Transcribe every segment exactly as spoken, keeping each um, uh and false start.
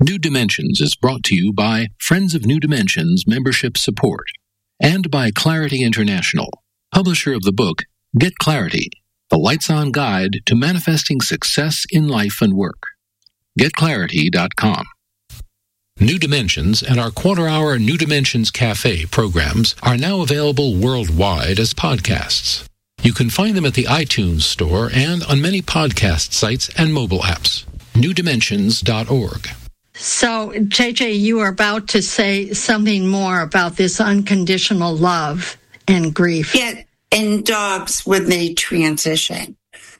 New Dimensions is brought to you by Friends of New Dimensions Membership Support and by Clarity International, publisher of the book Get Clarity, the Lights-On Guide to Manifesting Success in Life and Work. get clarity dot com. New Dimensions and our quarter-hour New Dimensions Cafe programs are now available worldwide as podcasts. You can find them at the iTunes Store and on many podcast sites and mobile apps. new dimensions dot org. So, J J, you are about to say something more about this unconditional love and grief. Yeah, and dogs when they transition.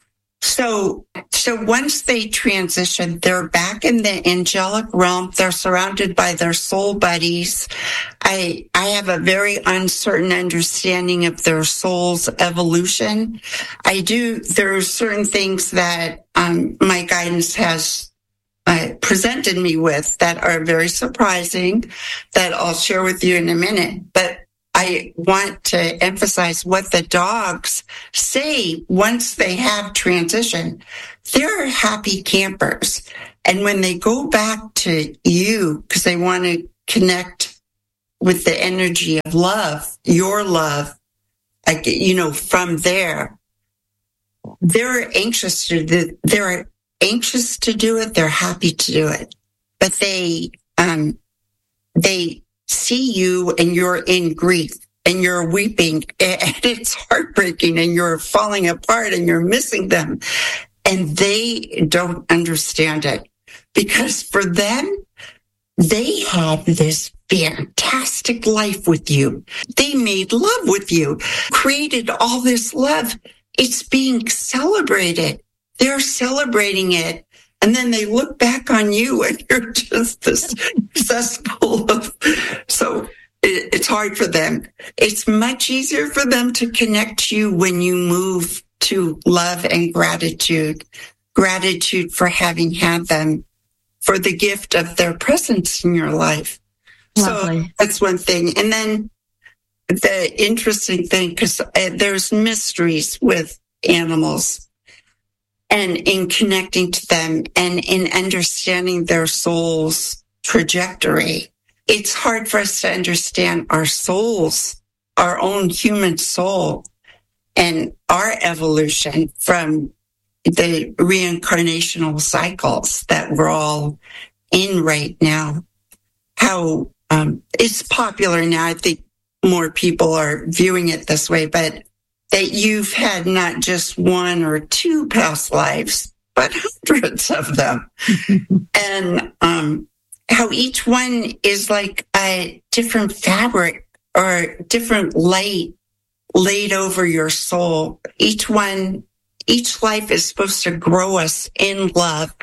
So, so once they transition, they're back in the angelic realm. They're surrounded by their soul buddies. I, I have a very uncertain understanding of their soul's evolution. I do, there are certain things that, um, my guidance has uh, presented me with that are very surprising that I'll share with you in a minute. But I want to emphasize what the dogs say once they have transition. They're happy campers. And when they go back to you, because they want to connect with the energy of love, your love, like, you know, from there, they're anxious to do, they're anxious to do it. They're happy to do it, but they, um, they, see you and you're in grief and you're weeping and it's heartbreaking and you're falling apart and you're missing them. And they don't understand it because for them, they had this fantastic life with you. They made love with you, created all this love. It's being celebrated. They're celebrating it. And then they look back on you and you're just this cesspool of, so it, it's hard for them. It's much easier for them to connect to you when you move to love and gratitude, gratitude for having had them, for the gift of their presence in your life. Lovely. So that's one thing. And then the interesting thing, because there's mysteries with animals. And in connecting to them and in understanding their soul's trajectory, it's hard for us to understand our souls, our own human soul, and our evolution from the reincarnational cycles that we're all in right now. How um, it's popular now. I think more people are viewing it this way, but that you've had not just one or two past lives, but hundreds of them. and um, how each one is like a different fabric or different light laid over your soul. Each one, each life is supposed to grow us in love.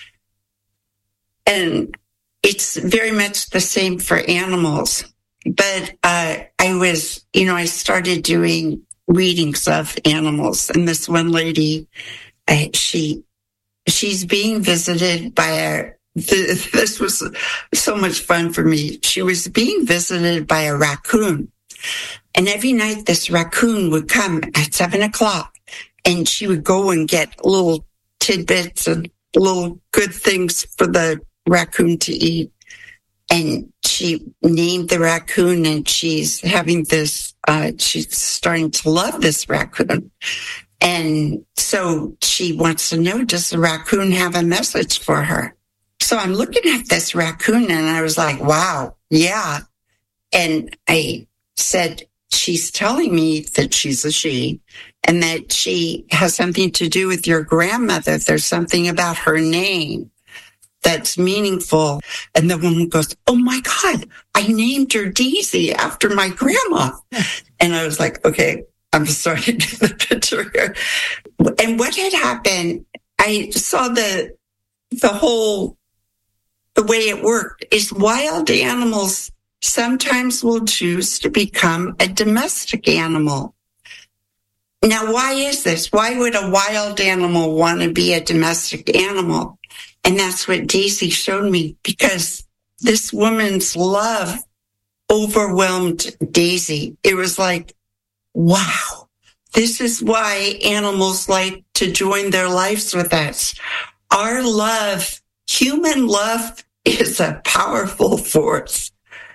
And it's very much the same for animals. But uh, I was, you know, I started doing readings of animals, and this one lady, uh, she, she's being visited by a, th- this was so much fun for me. She was being visited by a raccoon, and every night this raccoon would come at seven o'clock, and she would go and get little tidbits and little good things for the raccoon to eat. And she named the raccoon, and she's having this, uh, she's starting to love this raccoon. And so she wants to know, does the raccoon have a message for her? So I'm looking at this raccoon and I was like, wow, yeah. And I said, she's telling me that she's a she and that she has something to do with your grandmother. There's something about her name that's meaningful. And the woman goes, oh my God, I named her Daisy after my grandma. And I was like, okay, I'm starting to get the picture here. And what had happened, I saw the, the whole, the way it worked is wild animals sometimes will choose to become a domestic animal. Now, why is this? Why would a wild animal want to be a domestic animal? And that's what Daisy showed me, because this woman's love overwhelmed Daisy. It was like, wow, this is why animals like to join their lives with us. Our love, human love, is a powerful force.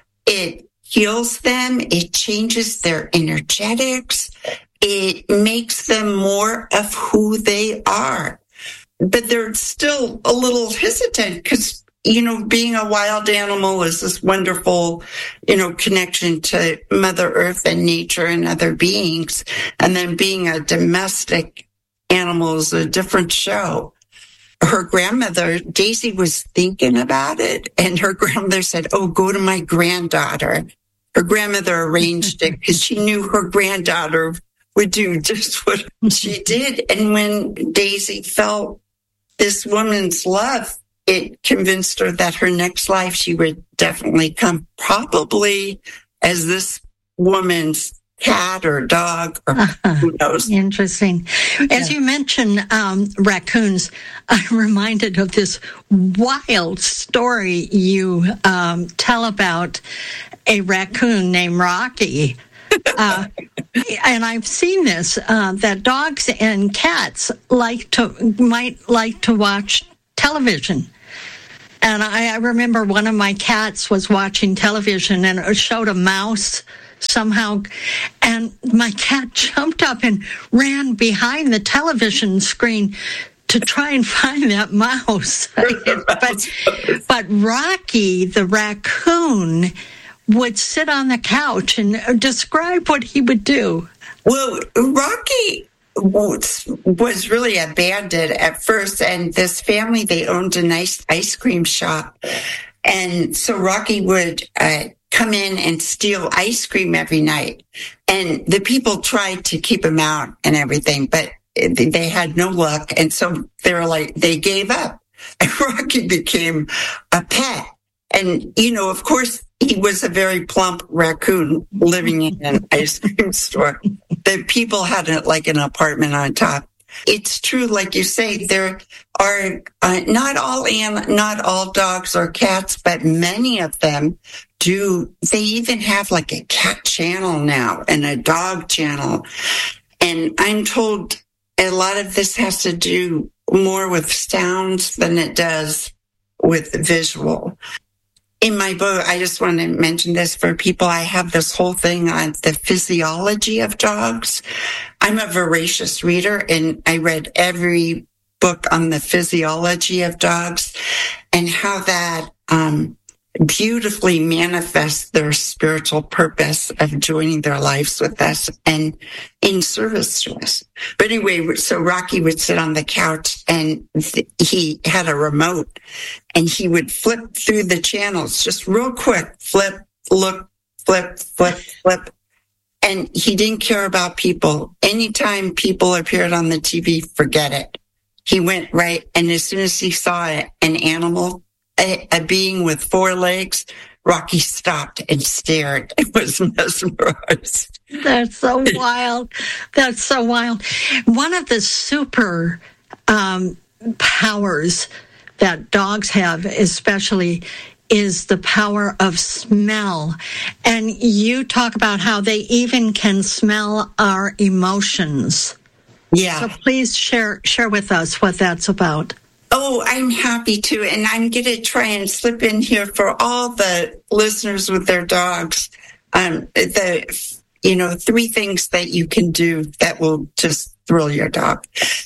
It heals them. It changes their energetics. It makes them more of who they are. But they're still a little hesitant because, you know, being a wild animal is this wonderful, you know, connection to Mother Earth and nature and other beings. And then being a domestic animal is a different show. Her grandmother, Daisy, was thinking about it, and her grandmother said, oh, go to my granddaughter. Her grandmother arranged it because she knew her granddaughter would do just what she did. And when Daisy felt this woman's love, it convinced her that her next life she would definitely come probably as this woman's cat or dog or who knows. Interesting. As yeah. you mentioned um, raccoons, I'm reminded of this wild story you um, tell about a raccoon named Rocky. Uh, and I've seen this, uh, that dogs and cats like to might like to watch television. And I, I remember one of my cats was watching television and it showed a mouse somehow, and my cat jumped up and ran behind the television screen to try and find that mouse. but, but Rocky, the raccoon, would sit on the couch and describe what he would do. Well, Rocky was, was really abandoned at first, and this family, they owned a nice ice cream shop. And so Rocky would uh, come in and steal ice cream every night. And the people tried to keep him out and everything, but they had no luck. And so they were like, they gave up. And Rocky became a pet. And, you know, of course, he was a very plump raccoon living in an ice cream store. The people had a, like an apartment on top. It's true, like you say, there are uh, not all an, not all dogs or cats, but many of them do. They even have like a cat channel now and a dog channel. And I'm told a lot of this has to do more with sounds than it does with visual. In my book, I just want to mention this for people. I have this whole thing on the physiology of dogs. I'm a voracious reader, and I read every book on the physiology of dogs and how that um, beautifully manifests their spiritual purpose of joining their lives with us and in service to us. But anyway, so Rocky would sit on the couch, and th- he had a remote, and he would flip through the channels just real quick, flip, look, flip, flip, flip. And he didn't care about people. Anytime people appeared on the T V, forget it. He went right, and as soon as he saw an animal, a, a being with four legs, Rocky stopped and stared and was mesmerized. That's so wild. That's so wild. One of the super um, powers that dogs have, especially, is the power of smell. And you talk about how they even can smell our emotions. Yeah. So please share share with us what that's about. Oh, I'm happy to. And I'm going to try and slip in here for all the listeners with their dogs. Um, the, you know, three things that you can do that will just thrill your dog.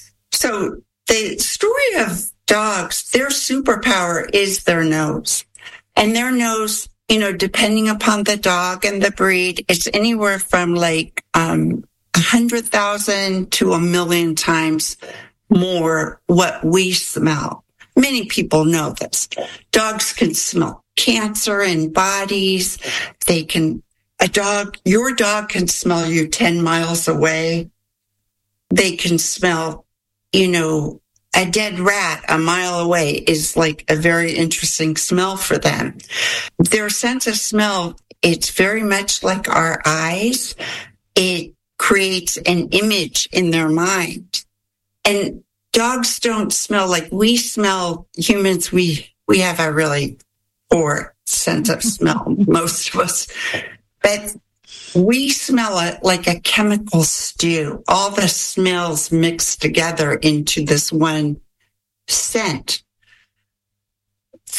So the story of dogs, their superpower is their nose. And their nose, you know, depending upon the dog and the breed, it's anywhere from like um, one hundred thousand to a million times more what we smell. Many people know this. Dogs can smell cancer in bodies. They can, a dog, your dog can smell you ten miles away. They can smell, you know, a dead rat a mile away is like a very interesting smell for them. Their sense of smell, it's very much like our eyes. It creates an image in their mind. And dogs don't smell like we smell. Humans, we, we have a really poor sense of smell, most of us. But we smell it like a chemical stew. All the smells mixed together into this one scent. For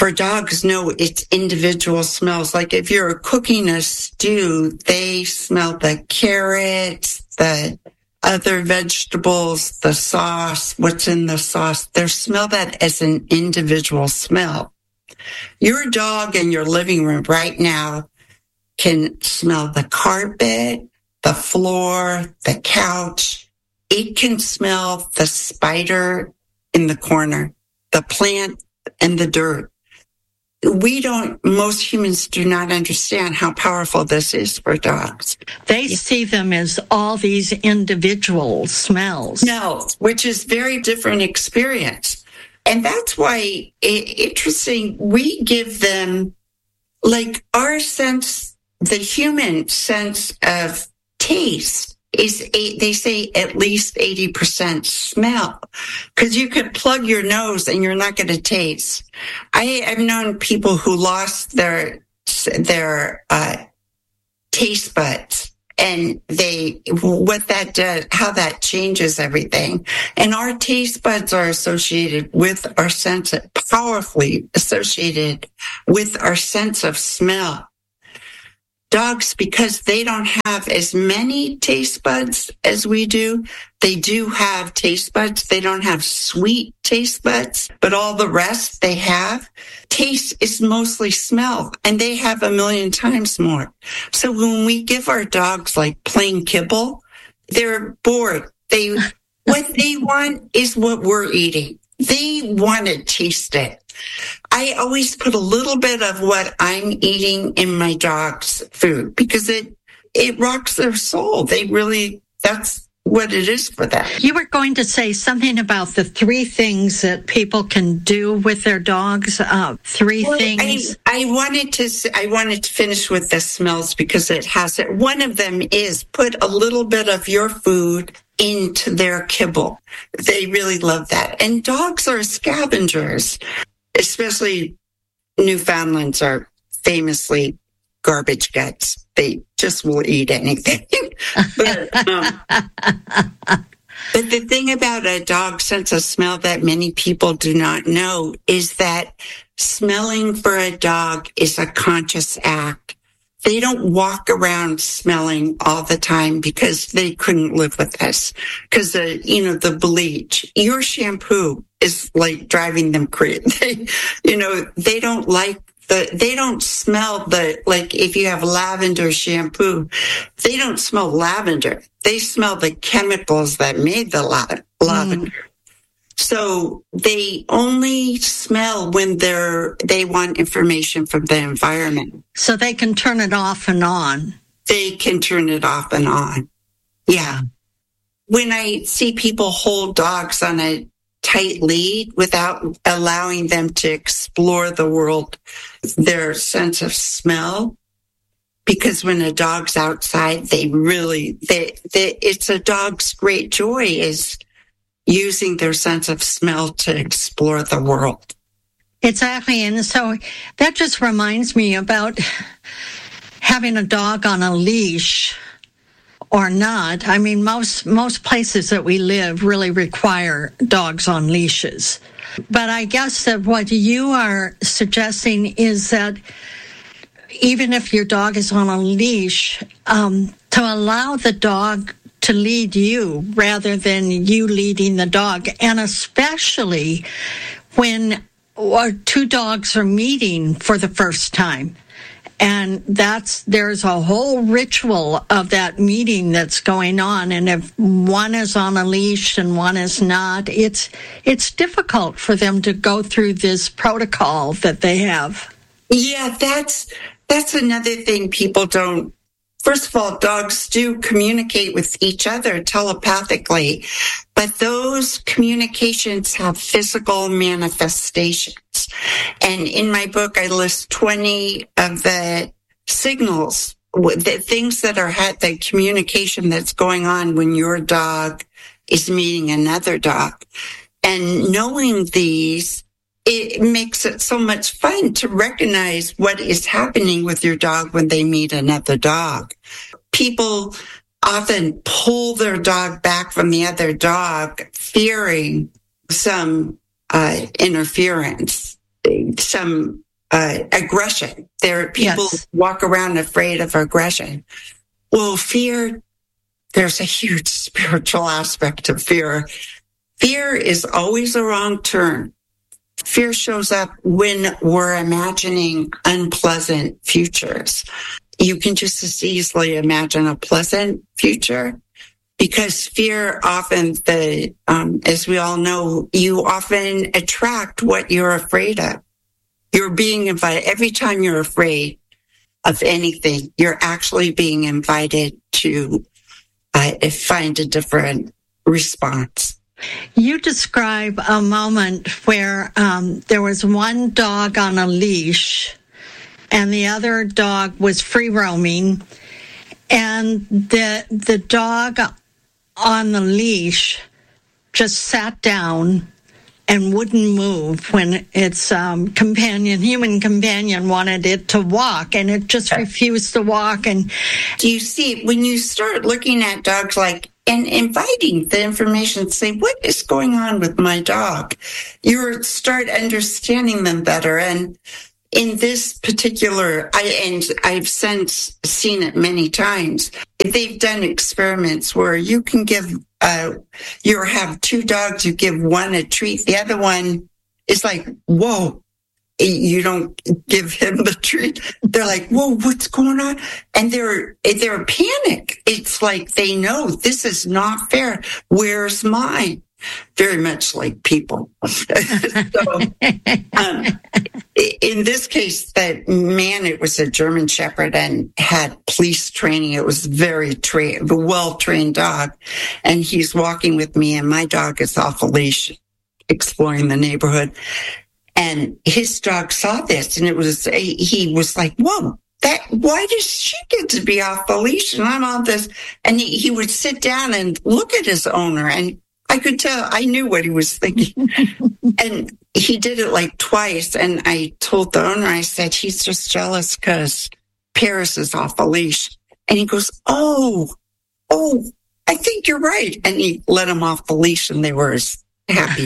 for dogs, no, it's individual smells. Like if you're cooking a stew, they smell the carrots, the other vegetables, the sauce, what's in the sauce. They smell that as an individual smell. Your dog in your living room right now can smell the carpet, the floor, the couch. It can smell the spider in the corner, the plant and the dirt. We don't, most humans do not understand how powerful this is for dogs. They see them as all these individual smells. No, which is very different experience. And that's why it, interesting, we give them like our sense, the human sense of taste is, eight, they say at least eighty percent smell, because you could plug your nose and you're not going to taste. I, I've known people who lost their, their, uh, taste buds, and they, what that does, how that changes everything. And our taste buds are associated with our sense, of, powerfully associated with our sense of smell. Dogs, because they don't have as many taste buds as we do, they do have taste buds. They don't have sweet taste buds, but all the rest they have. Taste is mostly smell, and they have a million times more. So when we give our dogs like plain kibble, they're bored. They, what they want is what we're eating. They want to taste it. I always put a little bit of what I'm eating in my dog's food because it, it rocks their soul. They really, that's what it is for them. You were going to say something about the three things that people can do with their dogs. Uh, three well, things. I, I wanted to, I wanted to finish with the smells because it has it. One of them is put a little bit of your food into their kibble. They really love that. And dogs are scavengers. Especially Newfoundlands are famously garbage guts. They just will eat anything. but, um, but the thing about a dog's sense of smell that many people do not know is that smelling for a dog is a conscious act. They don't walk around smelling all the time because they couldn't live with us. Because, uh, you know, the bleach, your shampoo is like driving them crazy. They, you know, they don't like the, they don't smell the, like if you have lavender shampoo, they don't smell lavender. They smell the chemicals that made the la- lavender. Mm. So they only smell when they're, they want information from the environment. So they can turn it off and on. They can turn it off and on. Yeah. When I see people hold dogs on a tight lead without allowing them to explore the world, their sense of smell, because when a dog's outside, they really, they, they, it's a dog's great joy is using their sense of smell to explore the world. Exactly. And so that just reminds me about having a dog on a leash or not. I mean, most, most places that we live really require dogs on leashes. But I guess that what you are suggesting is that even if your dog is on a leash, um, to allow the dog to lead you rather than you leading the dog. And especially when or two dogs are meeting for the first time. And that's, there's a whole ritual of that meeting that's going on. And if one is on a leash and one is not, it's, it's difficult for them to go through this protocol that they have. Yeah, that's, that's another thing people don't. First of all, dogs do communicate with each other telepathically, but those communications have physical manifestations. And in my book, I list twenty of the signals, the things that are had, the communication that's going on when your dog is meeting another dog. And knowing these, it makes it so much fun to recognize what is happening with your dog when they meet another dog. People often pull their dog back from the other dog, fearing some uh, interference. some uh, aggression. There are people Yes. who walk around afraid of aggression. Well, fear, there's a huge spiritual aspect of fear. Fear is always a wrong turn. Fear shows up when we're imagining unpleasant futures. You can just as easily imagine a pleasant future, because fear often, the um, as we all know, you often attract what you're afraid of. You're being invited every time you're afraid of anything. You're actually being invited to uh, find a different response. You describe a moment where um, there was one dog on a leash and the other dog was free roaming, and the the dog on the leash just sat down and wouldn't move when its um, companion, human companion, wanted it to walk, and it just refused to walk. And do you see, when you start looking at dogs like and inviting the information, say, what is going on with my dog? You start understanding them better. And in this particular, I and I've since seen it many times, they've done experiments where you can give, uh, you have two dogs, you give one a treat, the other one is like, whoa, you don't give him the treat. They're like, whoa, what's going on? And they're, they're panic. It's like they know this is not fair. Where's mine? Very much like people. So, um, in this case, that man, it was a German Shepherd and had police training. It was very tra- well-trained dog. And he's walking with me, and my dog is off a leash, exploring the neighborhood. And his dog saw this, and it was, he was like, whoa, that, why does she get to be off the leash and I'm on this? And he, he would sit down and look at his owner, and I could tell, I knew what he was thinking. And he did it like twice. And I told the owner, I said, he's just jealous because Paris is off a leash. And he goes, oh, oh, I think you're right. And he let him off the leash, and they were as happy.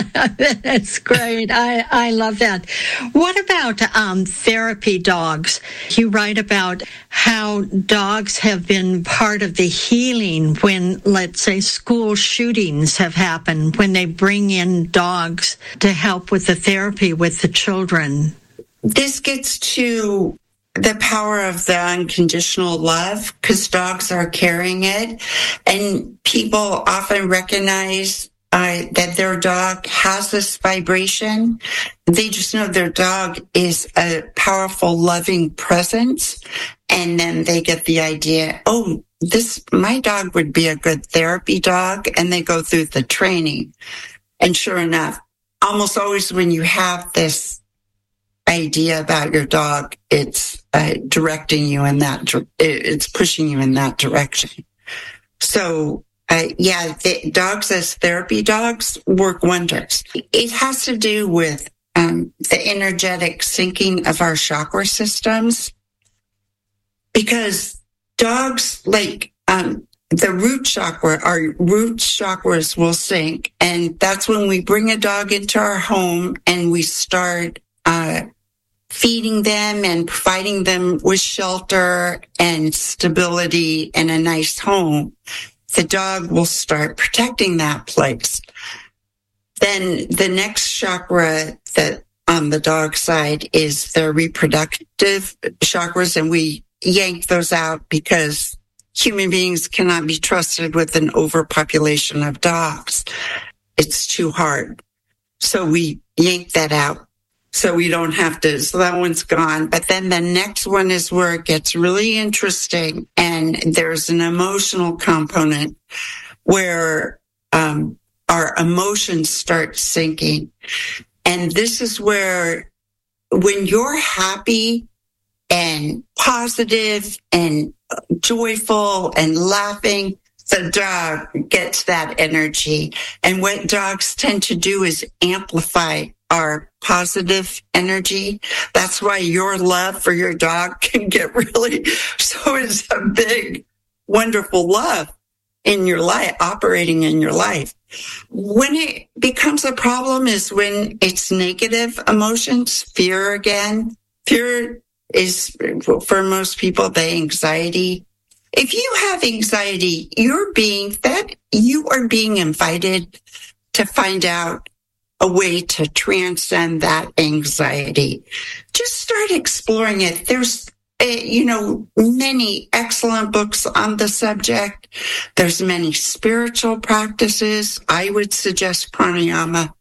That's great. I, I love that. What about um, therapy dogs? You write about how dogs have been part of the healing when, let's say, school shootings have happened, when they bring in dogs to help with the therapy with the children. This gets to the power of the unconditional love, because dogs are carrying it, and people often recognize Uh, that their dog has this vibration. They just know their dog is a powerful, loving presence. And then they get the idea, oh, this, my dog would be a good therapy dog. And they go through the training. And sure enough, almost always when you have this idea about your dog, it's uh, directing you in that, it's pushing you in that direction. So, Uh, yeah, the dogs as therapy dogs work wonders. It has to do with um, the energetic syncing of our chakra systems, because dogs, like um, the root chakra, our root chakras will sync, and that's when we bring a dog into our home and we start uh, feeding them and providing them with shelter and stability and a nice home. The dog will start protecting that place. Then the next chakra that on the dog side is the reproductive chakras, and we yank those out because human beings cannot be trusted with an overpopulation of dogs. It's too hard. So we yank that out so we don't have to. So that one's gone. But then the next one is where it gets really interesting. And there's an emotional component where um, our emotions start sinking. And this is where when you're happy and positive and joyful and laughing, the dog gets that energy. And what dogs tend to do is amplify our positive energy. That's why your love for your dog can get really, so it's a big, wonderful love in your life, operating in your life. When it becomes a problem is when it's negative emotions, fear again. Fear is, for most people, the anxiety. If you have anxiety, you're being, that you are being invited to find out a way to transcend that anxiety. Just start exploring it. There's, uh, you know, many excellent books on the subject. There's many spiritual practices. I would suggest pranayama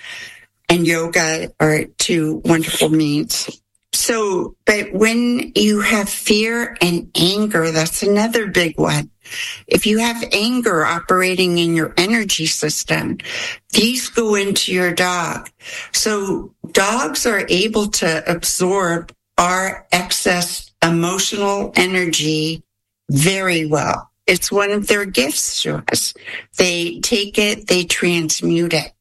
and yoga are two wonderful means. So, but when you have fear and anger, that's another big one. If you have anger operating in your energy system, these go into your dog. So dogs are able to absorb our excess emotional energy very well. It's one of their gifts to us. They take it, they transmute it.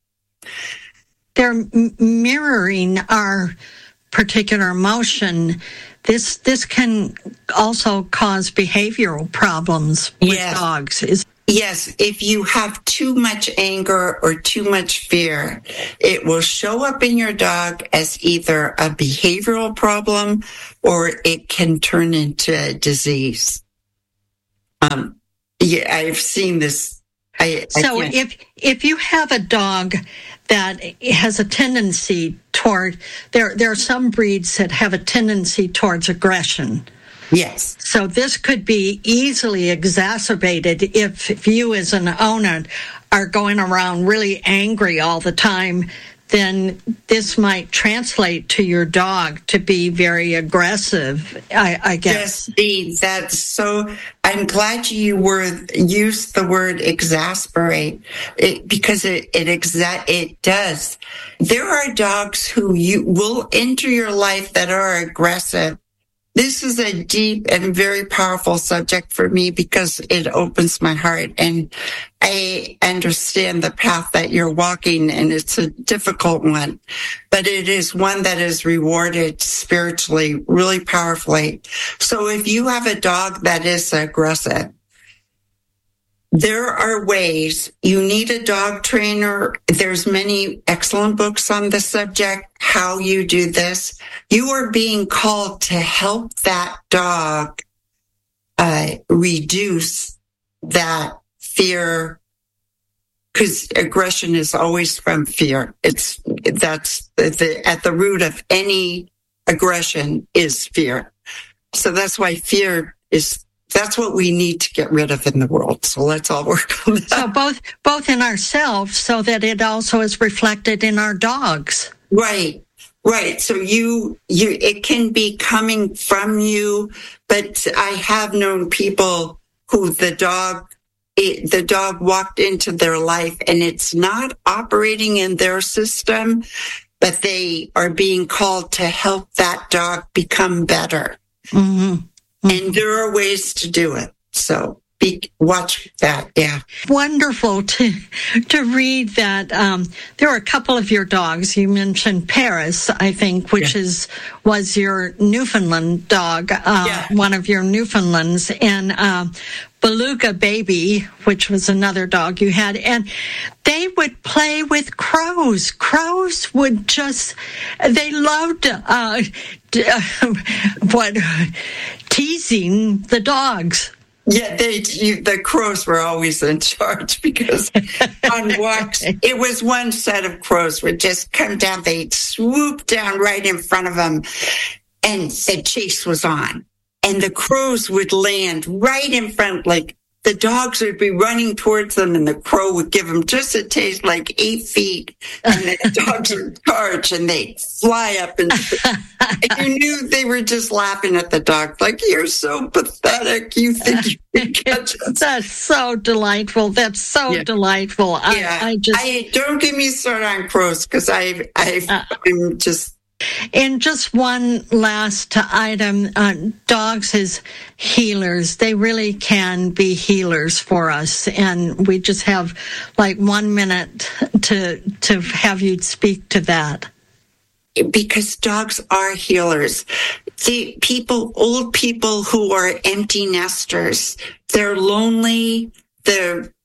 They're m- mirroring our particular emotion. This this can also cause behavioral problems with yes. dogs. Is Yes, if you have too much anger or too much fear, it will show up in your dog as either a behavioral problem or it can turn into a disease. Um, yeah, I've seen this. I, so I if if you have a dog that has a tendency toward, there there are some breeds that have a tendency towards aggression. Yes. So this could be easily exacerbated if, if you as an owner are going around really angry all the time. Then this might translate to your dog to be very aggressive, I, I guess. Yes, that's so. I'm glad you were used the word exasperate it, because it it exa- it does. There are dogs who you will enter your life that are aggressive. This is a deep and very powerful subject for me because it opens my heart, and I understand the path that you're walking, and it's a difficult one, but it is one that is rewarded spiritually really powerfully. So if you have a dog that is aggressive, there are ways. You need a dog trainer. There's many excellent books on the subject, how you do this. You are being called to help that dog uh, reduce that fear, because aggression is always from fear. It's that's the, at the root of any aggression is fear. So that's why fear is. That's what we need to get rid of in the world. So let's all work on that. So both both in ourselves, so that it also is reflected in our dogs. Right, right. So you you it can be coming from you, but I have known people who the dog it, the dog walked into their life and it's not operating in their system, but they are being called to help that dog become better. Mm-hmm. And there are ways to do it. So be, watch that. Yeah. Wonderful to to read that. Um, there are a couple of your dogs. You mentioned Paris, I think, which yeah. is was your Newfoundland dog, uh, yeah. one of your Newfoundlands, and uh, Beluga Baby, which was another dog you had, and they would play with crows. Crows would just, they loved uh, what teasing the dogs. Yeah, they you, the crows were always in charge because on walks, it was one set of crows would just come down. They'd swoop down right in front of them, and the chase was on. And the crows would land right in front, like the dogs would be running towards them, and the crow would give them just a taste, like eight feet. And the dogs would charge, and they'd fly up, and, and you knew they were just laughing at the dog, like, "You're so pathetic. You think you can catch us?" That's so delightful. That's so yeah. delightful. I, yeah, I just I, don't get me started on crows because I, I, uh, I'm just. And just one last item, uh, dogs as healers, they really can be healers for us. And we just have like one minute to to have you speak to that. Because dogs are healers. The people, old people who are empty nesters, they're lonely, they're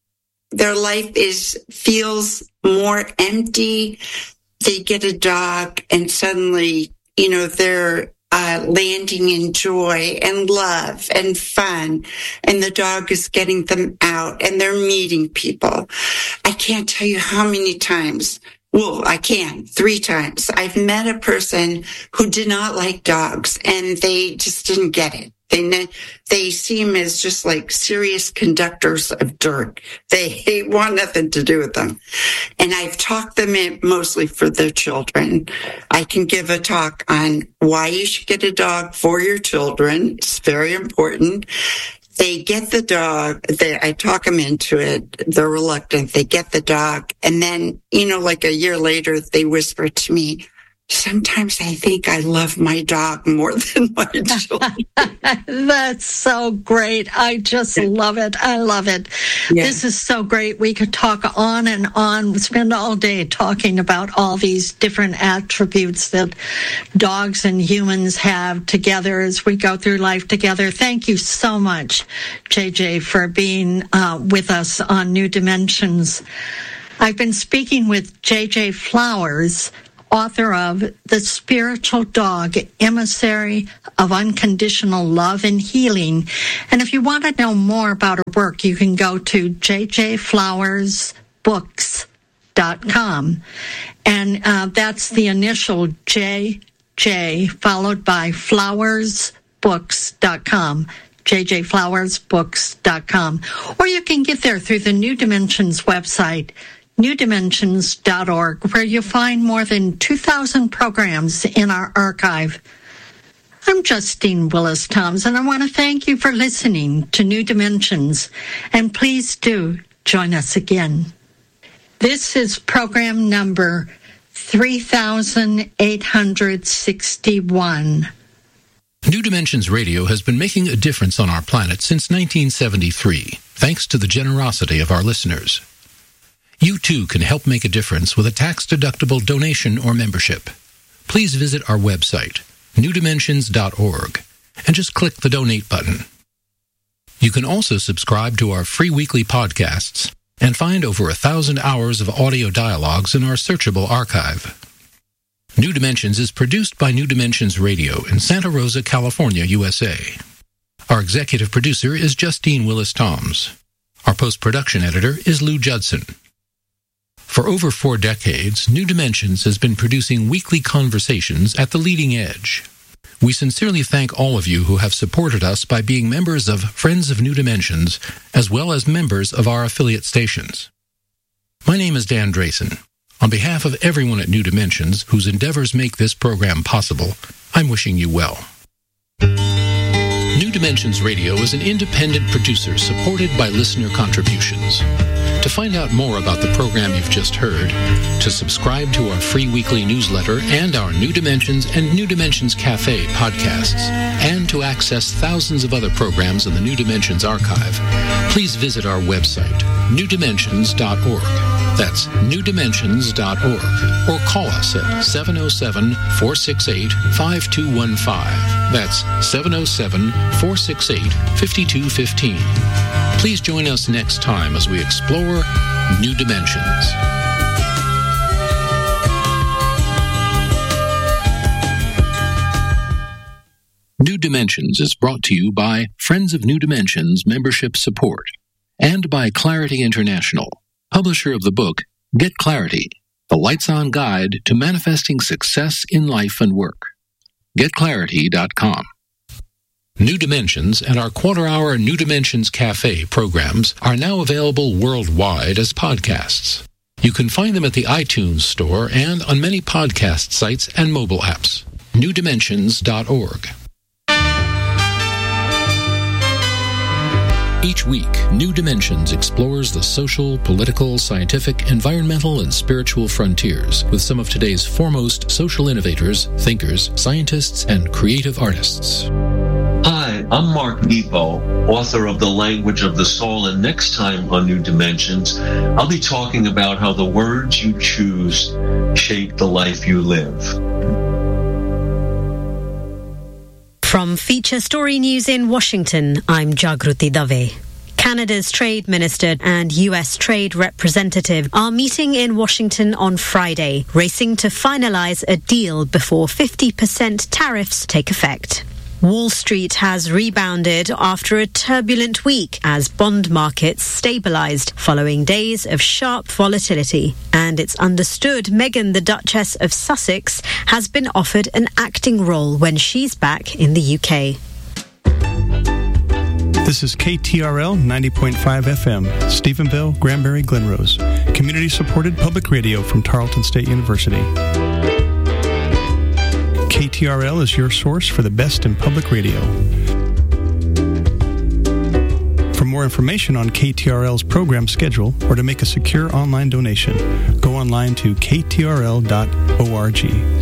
their life is feels more empty. They get a dog and suddenly, you know, they're uh, landing in joy and love and fun. And the dog is getting them out and they're meeting people. I can't tell you how many times. Well, I can. Three times. I've met a person who did not like dogs and they just didn't get it. They they seem as just like serious conductors of dirt. They want nothing to do with them. And I've talked them in mostly for their children. I can give a talk on why you should get a dog for your children. It's very important. They get the dog. They, I talk them into it. They're reluctant. They get the dog. And then, you know, like a year later, they whisper to me, sometimes I think I love my dog more than my children. That's so great. I just love it. I love it. Yeah. This is so great. We could talk on and on, we spend all day talking about all these different attributes that dogs and humans have together as we go through life together. Thank you so much, J J, for being uh, with us on New Dimensions. I've been speaking with J J Flowers, author of The Spiritual Dog, Emissary of Unconditional Love and Healing. And if you want to know more about her work, you can go to j j flowers books dot com. And uh, that's the initial J J followed by flowers books dot com. j j flowers books dot com. Or you can get there through the New Dimensions website, new dimensions dot org, where you'll find more than two thousand programs in our archive. I'm Justine Willis Toms, and I want to thank you for listening to New Dimensions, and please do join us again. This is program number three thousand eight hundred sixty-one. New Dimensions Radio has been making a difference on our planet since nineteen seventy-three, thanks to the generosity of our listeners. You too can help make a difference with a tax-deductible donation or membership. Please visit our website, new dimensions dot org, and just click the donate button. You can also subscribe to our free weekly podcasts and find over a thousand hours of audio dialogues in our searchable archive. New Dimensions is produced by New Dimensions Radio in Santa Rosa, California, U S A. Our executive producer is Justine Willis Toms. Our post-production editor is Lou Judson. For over four decades, New Dimensions has been producing weekly conversations at the leading edge. We sincerely thank all of you who have supported us by being members of Friends of New Dimensions, as well as members of our affiliate stations. My name is Dan Drayson. On behalf of everyone at New Dimensions whose endeavors make this program possible, I'm wishing you well. New Dimensions Radio is an independent producer supported by listener contributions. To find out more about the program you've just heard, to subscribe to our free weekly newsletter and our New Dimensions and New Dimensions Cafe podcasts, and to access thousands of other programs in the New Dimensions archive, please visit our website, new dimensions dot org. That's new dimensions dot org. Or call us at seven oh seven, four six eight, five two one five. That's seven oh seven, four six eight, five two one five. Please join us next time as we explore New Dimensions. New Dimensions is brought to you by Friends of New Dimensions Membership Support and by Clarity International, publisher of the book Get Clarity, the Lights-On Guide to Manifesting Success in Life and Work. get clarity dot com. New Dimensions and our quarter-hour New Dimensions Cafe programs are now available worldwide as podcasts. You can find them at the iTunes Store and on many podcast sites and mobile apps. new dimensions dot org. Each week, New Dimensions explores the social, political, scientific, environmental, and spiritual frontiers with some of today's foremost social innovators, thinkers, scientists, and creative artists. Hi, I'm Mark Nepo, author of The Language of the Soul, and next time on New Dimensions, I'll be talking about how the words you choose shape the life you live. From Feature Story News in Washington, I'm Jagruti Dave. Canada's Trade Minister and U S Trade Representative are meeting in Washington on Friday, racing to finalize a deal before fifty percent tariffs take effect. Wall Street has rebounded after a turbulent week as bond markets stabilized following days of sharp volatility. And it's understood Meghan, the Duchess of Sussex, has been offered an acting role when she's back in the U K. This is K T R L ninety point five F M, Stephenville, Granbury, Glenrose. Community-supported public radio from Tarleton State University. K T R L is your source for the best in public radio. For more information on K T R L's program schedule or to make a secure online donation, go online to k t r l dot org.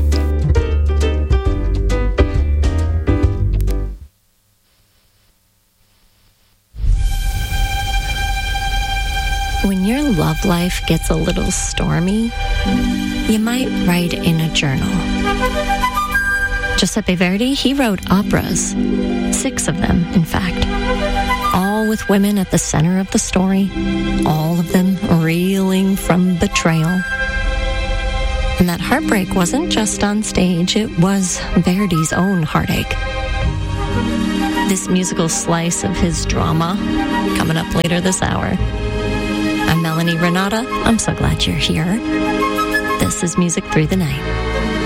When your love life gets a little stormy, you might write in a journal. Giuseppe Verdi, he wrote operas, six of them, in fact, all with women at the center of the story, all of them reeling from betrayal. And that heartbreak wasn't just on stage, it was Verdi's own heartache. This musical slice of his drama, coming up later this hour. I'm Melanie Renata. I'm so glad you're here. This is Music Through the Night.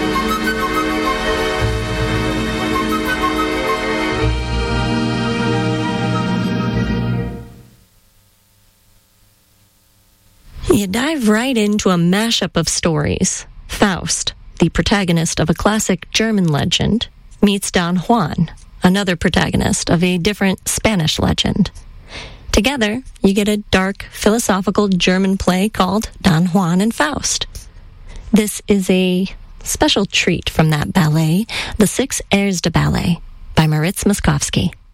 You dive right into a mashup of stories. Faust, the protagonist of a classic German legend, meets Don Juan, another protagonist of a different Spanish legend. Together, you get a dark, philosophical German play called Don Juan and Faust. This is a special treat from that ballet, The Six Airs de Ballet, by Moritz Moszkowski.